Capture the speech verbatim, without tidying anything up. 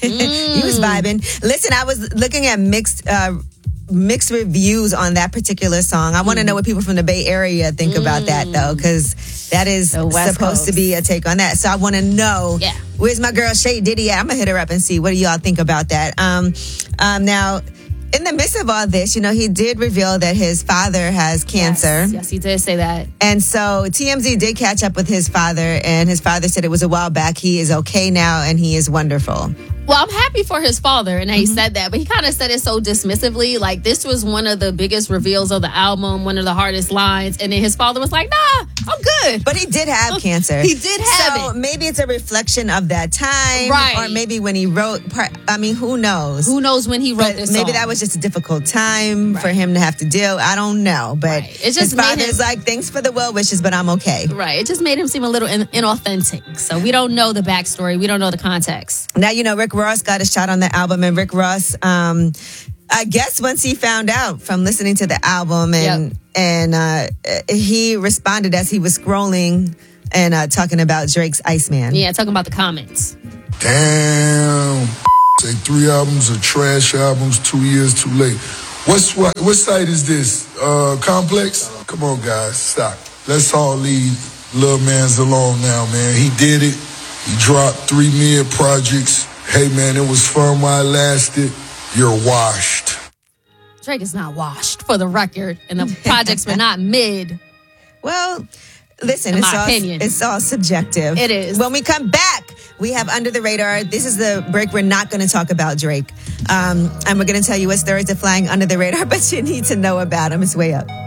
Mm. He was vibing. Listen, I was looking at mixed uh, mixed reviews on that particular song. I want to know what people from the Bay Area think mm. about that, though, because that is supposed Coast. to be a take on that. So I want to know, yeah. where's my girl Shay Diddy at? I'm going to hit her up and see what do y'all think about that. Um, um, now, in the midst of all this, you know, he did reveal that his father has cancer. Yes, yes, he did say that. And so T M Z did catch up with his father, and his father said it was a while back. He is okay now, and he is wonderful. Well, I'm happy for his father, and mm-hmm. he said that, but he kind of said it so dismissively. Like, this was one of the biggest reveals of the album, one of the hardest lines, and then his father was like, nah, I'm good. But he did have cancer. He did have so it. So maybe it's a reflection of that time. Right. Or maybe when he wrote, part, I mean, who knows? Who knows when he wrote but this maybe song. that was just a difficult time right. for him to have to deal. I don't know. But right. it just his father's him, like, thanks for the well wishes, but I'm okay. Right. It just made him seem a little in- inauthentic. So we don't know the backstory. We don't know the context. Now, you know, Rick Ross got a shot on the album, and Rick Ross, um, I guess once he found out from listening to the album, and yep. and uh, he responded as he was scrolling and uh, talking about Drake's Iceman. Yeah, talking about the comments. Damn, say three albums are trash albums, two years too late. What's what? What site is this? Uh, Complex? Come on, guys, stop. Let's all leave Lil Mans alone now, man. He did it. He dropped three mid projects. Hey, man, it was fun while it lasted. You're washed. Drake is not washed, for the record, and the projects were not mid. Well, listen, in it's my all, opinion. it's all subjective. It is. When we come back, we have Under the Radar. This is the break. We're not going to talk about Drake. Um, and we're going to tell you what stories are flying under the radar, but you need to know about them. It's way up.